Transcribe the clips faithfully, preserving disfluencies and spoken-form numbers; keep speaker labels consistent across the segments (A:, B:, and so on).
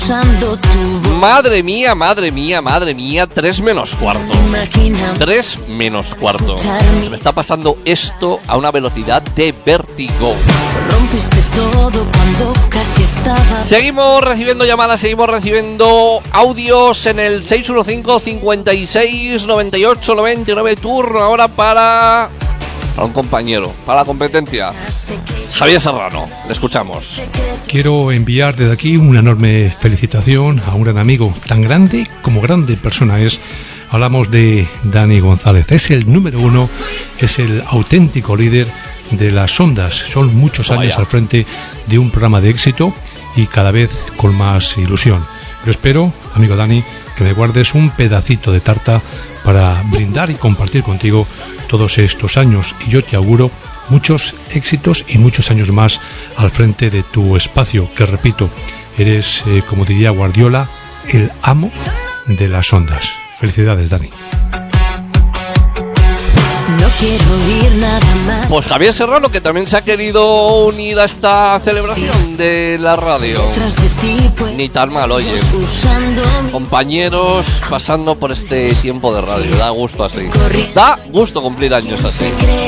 A: Madre mía, madre mía, madre mía, tres menos cuarto. Tres menos cuarto. Se me está pasando esto a una velocidad de vértigo. Seguimos recibiendo llamadas, seguimos recibiendo audios en el seis uno cinco, cincuenta y seis, noventa y ocho, noventa y nueve. Turno ahora para... para un compañero, para la competencia. Javier Serrano, le escuchamos.
B: Quiero enviar desde aquí una enorme felicitación a un gran amigo, tan grande como grande persona es. Hablamos de Dani González, es el número uno, es el auténtico líder de las ondas. Son muchos años Vaya. al frente de un programa de éxito y cada vez con más ilusión. Yo espero, amigo Dani, que me guardes un pedacito de tarta para brindar y compartir contigo todos estos años, y yo te auguro muchos éxitos y muchos años más al frente de tu espacio, que repito, eres, eh, como diría Guardiola, el amo de las ondas. Felicidades, Dani.
A: No quiero oír nada más. Pues Javier Serrano, que también se ha querido unir a esta celebración de la radio. Ni tan mal, oye. Compañeros pasando por este tiempo de radio. Da gusto así. Da gusto cumplir años así.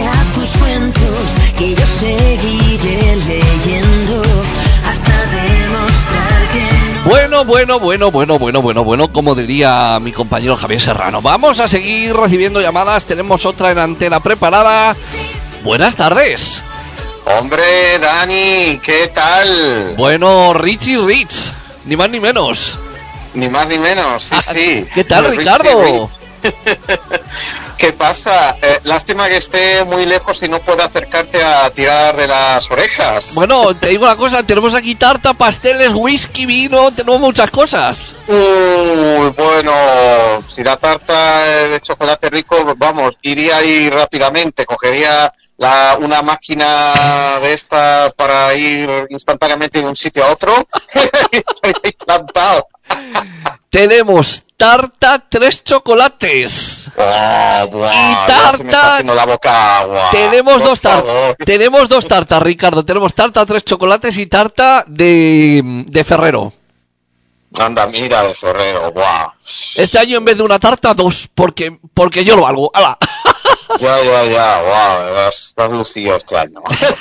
A: Que yo seguiré leyendo hasta demostrar que... Bueno, bueno, bueno, bueno, bueno, bueno, bueno, como diría mi compañero Javier Serrano. Vamos a seguir recibiendo llamadas. Tenemos otra en antena preparada. Buenas tardes.
C: Hombre, Dani, ¿qué tal?
A: Bueno, Richie Rich, ni más ni menos.
C: Ni más ni menos, sí, ah, sí.
A: ¿Qué tal, Ricardo?
C: ¿Qué pasa? Eh, lástima que esté muy lejos y no pueda acercarte a tirar de las orejas.
A: Bueno, te digo una cosa, tenemos aquí tarta, pasteles, whisky, vino, tenemos muchas cosas.
C: Uy, bueno, si la tarta de chocolate rico, vamos, iría ahí rápidamente, cogería la, una máquina de estas para ir instantáneamente de un sitio a otro y estoy plantado.
A: Tenemos tarta, tres chocolates.
C: Oh, wow,
A: y tarta.
C: Se me está haciendo la boca agua.
A: Tenemos dos tartas. Tenemos dos tartas, Ricardo. Tenemos tarta, tres chocolates y tarta de, de Ferrero.
C: Anda, mira, de Ferrero, wow.
A: Este año en vez de una tarta, dos, porque porque yo lo valgo. ¡Hala!
C: Ya, ya, ya, wow, has, has lucido este año.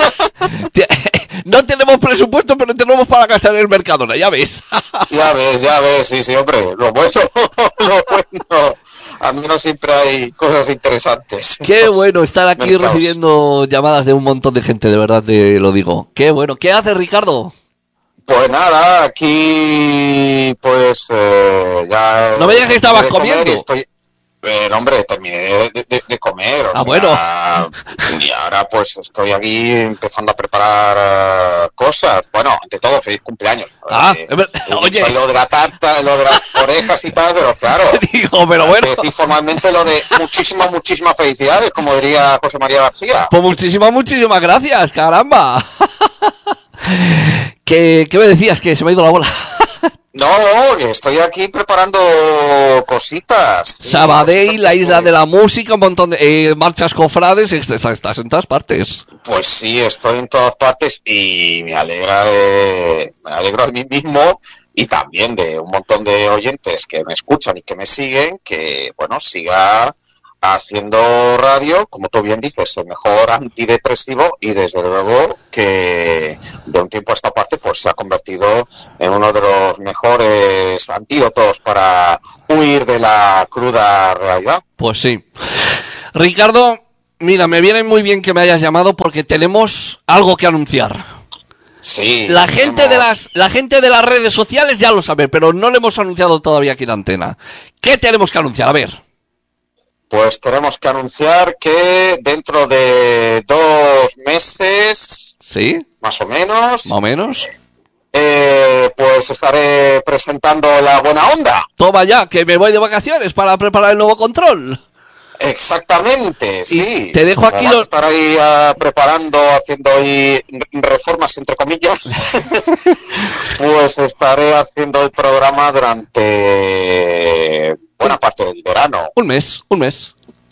A: No tenemos presupuesto, pero tenemos para gastar en el Mercadona, ya ves.
C: Ya ves, ya ves, sí, sí, hombre, lo bueno, lo bueno. Al menos siempre hay cosas interesantes.
A: Qué bueno estar aquí mercados. Recibiendo llamadas de un montón de gente, de verdad te lo digo. Qué bueno. ¿Qué haces, Ricardo?
C: Pues nada, aquí, pues, eh, ya...
A: No me digas que estabas comiendo.
C: Estoy... Eh, no, hombre, terminé de, de, de comer. O
A: ah,
C: sea,
A: bueno.
C: Y ahora pues estoy aquí empezando a preparar uh, cosas. Bueno, ante todo, feliz cumpleaños.
A: Ah,
C: eh,
A: oye.
C: Lo de la tarta, lo de las orejas y tal, pero claro.
A: Digo, pero bueno.
C: Decir formalmente lo de muchísimas, muchísimas felicidades, como diría José María García.
A: Pues muchísimas, muchísimas gracias, caramba. ¿Qué, ¿Qué me decías? Que se me ha ido la bola.
C: No, estoy aquí preparando cositas.
A: Sabadell, sí, la isla de la música, un montón de eh, marchas cofrades, estás en todas partes.
C: Pues sí, estoy en todas partes y me alegra de, me alegro de mí mismo y también de un montón de oyentes que me escuchan y que me siguen, que bueno, siga haciendo radio, como tú bien dices, el mejor antidepresivo y desde luego que de un tiempo a esta parte pues se ha convertido en uno de los mejores antídotos para huir de la cruda realidad.
A: Pues sí. Ricardo, mira, me viene muy bien que me hayas llamado porque tenemos algo que anunciar.
C: Sí.
A: La gente tenemos... de las la gente de las redes sociales ya lo sabe, pero no lo hemos anunciado todavía aquí en Antena. ¿Qué tenemos que anunciar? A ver.
C: Pues tenemos que anunciar que dentro de dos meses,
A: ¿sí?
C: Más o menos,
A: más o menos,
C: eh, pues estaré presentando La Buena Onda.
A: Toma ya, que me voy de vacaciones para preparar el nuevo control.
C: Exactamente, y sí.
A: Te dejo aquí los...
C: estar ahí uh, preparando, haciendo ahí reformas entre comillas. Pues estaré haciendo el programa durante buena parte del verano.
A: Un mes, un mes.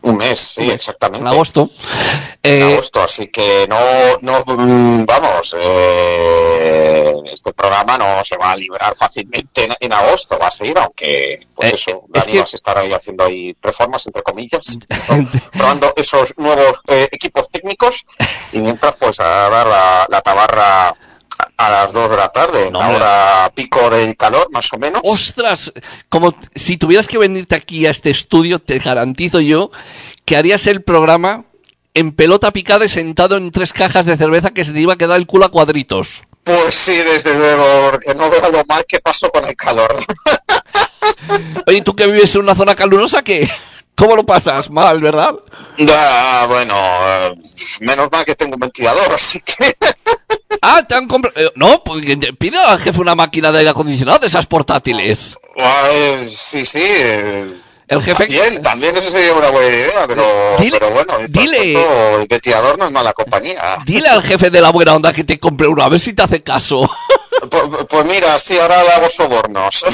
C: Un mes, sí, exactamente.
A: En agosto.
C: En
A: eh,
C: agosto, así que no, no vamos, eh, este programa no se va a librar fácilmente en, en agosto, va a seguir, aunque, pues
A: eh,
C: eso,
A: es
C: Dani
A: que...
C: va a estar ahí haciendo ahí reformas, entre comillas, probando esos nuevos eh, equipos técnicos, y mientras, pues, a dar la, la tabarra a las dos de la tarde, en
A: no,
C: la hora pico del calor, más o menos.
A: ¡Ostras! Como si tuvieras que venirte aquí a este estudio, te garantizo yo que harías el programa en pelota picada y sentado en tres cajas de cerveza que se te iba a quedar el culo a cuadritos.
C: Pues sí, desde luego, porque no veo lo mal que paso con el calor.
A: Oye, ¿tú que vives en una zona calurosa, qué? ¿Cómo lo pasas? Mal, ¿verdad?
C: Ya, bueno, eh, menos mal que tengo un ventilador, así que...
A: Ah, te han comprado... Eh, no, pues pide al jefe una máquina de aire acondicionado de esas portátiles.
C: Eh, sí, sí. Eh,
A: el jefe...
C: También, también eso sería una buena idea, pero,
A: dile,
C: pero bueno,
A: dile,
C: tanto, el ventilador no es mala compañía.
A: Dile al jefe de la buena onda que te compre uno, a ver si te hace caso.
C: Pues, pues mira, sí, ahora le hago sobornos.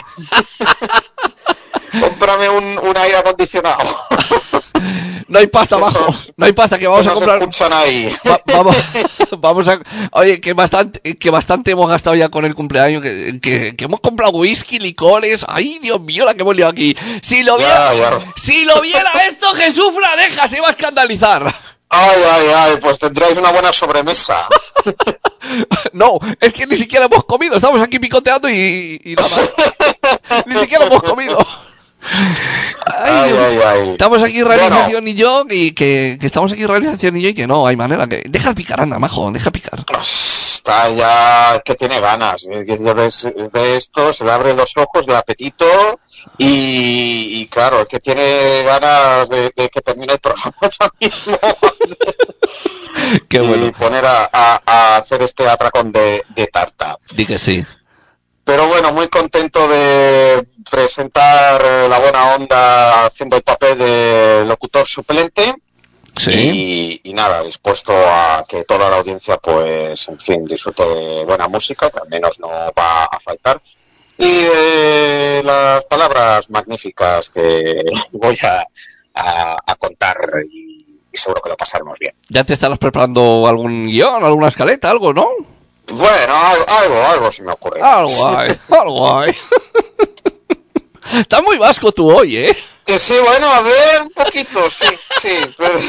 C: Cómprame un, un aire acondicionado.
A: No hay pasta abajo, no hay pasta, que vamos
C: que
A: a
C: no
A: comprar.
C: Se escuchan ahí.
A: Va, vamos, vamos a. Oye, que bastante, que bastante hemos gastado ya con el cumpleaños, que, que, que hemos comprado whisky, licores. Ay, Dios mío, la que hemos liado aquí. Si lo viera,
C: ya, ya.
A: si lo viera esto, Jesús Fradeja se va a escandalizar.
C: Ay, ay, ay, pues tendréis una buena sobremesa.
A: No, es que ni siquiera hemos comido, estamos aquí picoteando y, y nada más. Ni siquiera hemos comido. Ay,
C: ay, ay, ay.
A: Estamos aquí realización
C: bueno.
A: y yo y que, que estamos aquí realización y yo y que no hay manera que deja de picar, anda, majo, deja de picar.
C: Está ya que tiene ganas de esto, se le abren los ojos, el apetito y, y claro, que tiene ganas de, de que termine el programa ahora mismo.
A: Qué bueno.
C: Y poner a, a, a hacer este atracón de, de tarta.
A: Di que sí.
C: Pero bueno, muy contento de presentar La Buena Onda haciendo el papel de locutor suplente.
A: Sí.
C: Y, y nada, dispuesto a que toda la audiencia, pues, en fin, disfrute de buena música, que al menos no va a faltar. Y de las palabras magníficas que voy a, a, a contar y, y seguro que lo pasaremos bien.
A: ¿Ya te estarás preparando algún guión, alguna escaleta, algo, no?
C: Bueno, algo, algo, algo se me ocurre.
A: Algo hay, algo hay. Estás muy vasco tú hoy, ¿eh?
C: Que sí, bueno, a ver, un poquito, sí, sí. Pero...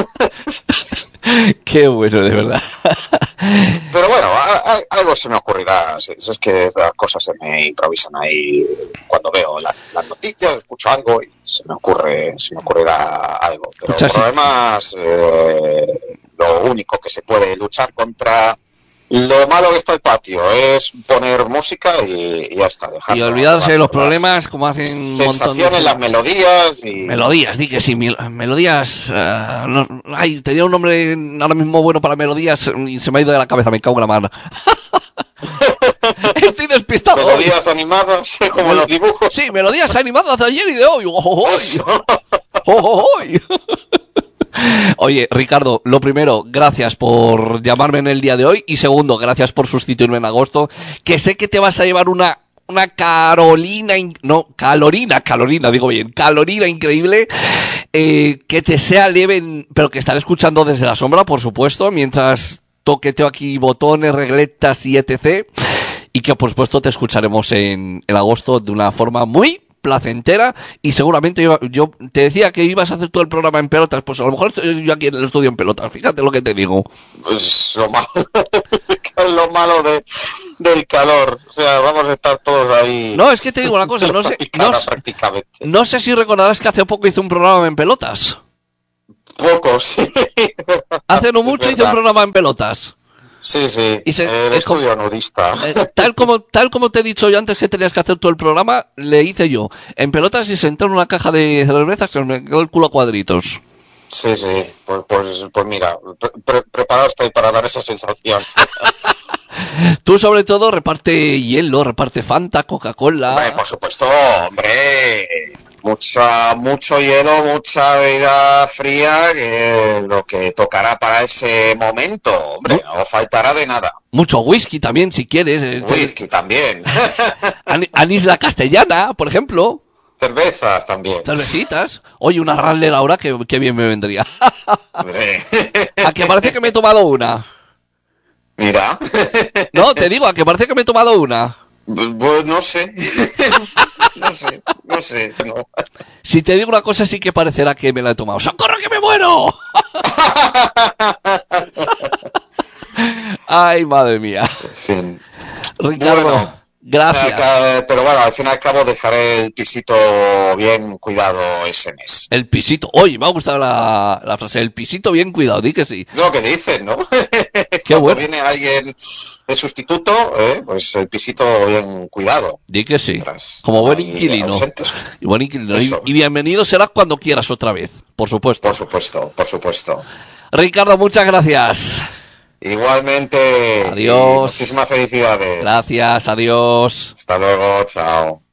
A: Qué bueno, de verdad.
C: Pero bueno, a, a, algo se me ocurrirá. Es, es que las cosas se me improvisan ahí cuando veo la, las noticias, escucho algo y se me ocurre, se me ocurrirá algo. Pero
A: Escuchas,
C: además, eh, lo único que se puede luchar contra lo malo que está el patio es poner música y, y ya está.
A: Y olvidarse de los problemas, como hacen un montón
C: de... las melodías y...
A: Melodías, di que sí, melodías... Uh, no, ay, tenía un nombre ahora mismo bueno para melodías y se me ha ido de la cabeza, me cago en la mano. Estoy despistado.
C: Melodías animadas, como Mel- los dibujos.
A: Sí, melodías animadas de ayer y de hoy. ¡Oh, oh, oh! ¡Oh, oh, oh! Oye, Ricardo, lo primero, gracias por llamarme en el día de hoy y segundo, gracias por sustituirme en agosto, que sé que te vas a llevar una una Carolina, in- no, calorina, calorina, digo bien, calorina increíble, eh, que te sea leve, pero que estaré escuchando desde la sombra, por supuesto, mientras toqueteo aquí botones, regletas y etcétera, y que por supuesto te escucharemos en, en agosto de una forma muy placentera y seguramente yo, yo te decía que ibas a hacer todo el programa en pelotas, pues a lo mejor estoy yo aquí en el estudio en pelotas, fíjate lo que te digo.
C: Pues lo malo, lo malo de, del calor, o sea, vamos a estar todos ahí.
A: No, es que te digo una cosa, no sé, no,
C: prácticamente.
A: no sé si recordarás que hace poco hice un programa en pelotas.
C: Poco, sí.
A: Hace no mucho hice un programa en pelotas.
C: Sí, sí,
A: y se,
C: el estudio como, nudista.
A: Eh, tal como tal como te he dicho yo antes que tenías que hacer todo el programa, le hice yo. En pelotas y senté en una caja de cervezas que me quedó el culo a cuadritos.
C: Sí, sí, pues, pues, pues mira, pre preparado estoy para dar esa sensación.
A: Tú sobre todo reparte hielo, reparte Fanta, Coca-Cola.
C: Hombre, por supuesto, hombre, mucha, mucho hielo, mucha bebida fría, que lo que tocará para ese momento, hombre, no faltará de nada.
A: Mucho whisky también, si quieres.
C: Whisky también.
A: Anís la castellana, por ejemplo.
C: Cervezas también.
A: ¿Cervecitas? Oye, una Radler ahora que, que bien me vendría.
C: Hombre.
A: A que parece que me he tomado una.
C: Mira.
A: No, te digo, a que parece que me he tomado una.
C: Pues no sé. No sé, no sé. No.
A: Si te digo una cosa, sí que parecerá que me la he tomado. ¡Socorro, que me muero! Ay, madre mía.
C: En fin.
A: Ricardo,
C: Bueno,
A: gracias.
C: eh, Pero bueno, al fin y al cabo dejaré el pisito bien cuidado ese mes.
A: El pisito. Oye, me ha gustado la, la frase. El pisito bien cuidado, di que sí.
C: Lo que dicen, ¿no?
A: Qué
C: Cuando
A: bueno.
C: viene alguien de sustituto, eh, pues el pisito bien cuidado.
A: Di que sí.
C: Mientras
A: Como buen
C: hay
A: inquilino.
C: ausentes.
A: Y buen inquilino. Y,
C: Eso.
A: y bienvenido serás cuando quieras otra vez, por supuesto.
C: Por supuesto, por supuesto.
A: Ricardo, muchas gracias.
C: Igualmente.
A: Adiós.
C: Muchísimas felicidades.
A: Gracias, adiós.
C: Hasta luego, chao.